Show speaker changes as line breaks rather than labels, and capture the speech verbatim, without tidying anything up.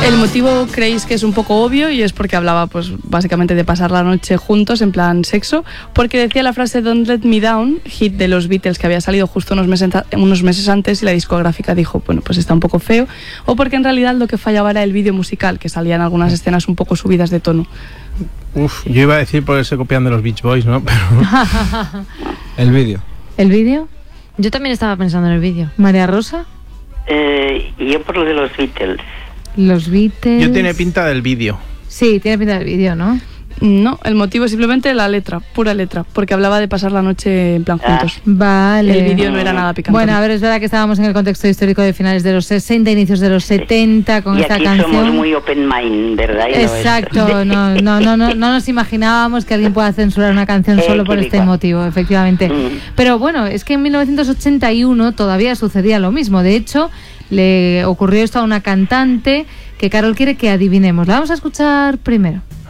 El motivo creéis que es un poco obvio y es porque hablaba pues básicamente de pasar la noche juntos en plan sexo, porque decía la frase Don't Let Me Down, hit de los Beatles que había salido justo unos meses, unos meses antes, y la discográfica dijo, bueno, pues está un poco feo, o porque en realidad lo que fallaba era el vídeo musical, que salían algunas escenas un poco subidas de tono.
Uf, yo iba a decir por se copian de los Beach Boys, ¿no? Pero
el vídeo.
¿El vídeo?
Yo también estaba pensando en el vídeo.
¿María Rosa?
Eh, yo por lo de los Beatles.
Los Beatles...
Yo tiene pinta del vídeo.
Sí, tiene pinta del vídeo, ¿no?
No, el motivo es simplemente la letra, pura letra, porque hablaba de pasar la noche en plan juntos.
Ah, vale.
El vídeo no era nada picante.
Bueno, a ver, es verdad que estábamos en el contexto histórico de finales de los sesenta, inicios de los setenta, con
y
esta
aquí
canción.
Somos muy open mind, ¿verdad? Y
Exacto, no, no, no, no, no nos imaginábamos que alguien pueda censurar una canción
eh,
solo por este
igual.
motivo, efectivamente.
Mm.
Pero bueno, es que en mil novecientos ochenta y uno todavía sucedía lo mismo. De hecho, le ocurrió esto a una cantante que Carol quiere que adivinemos. La vamos a escuchar primero.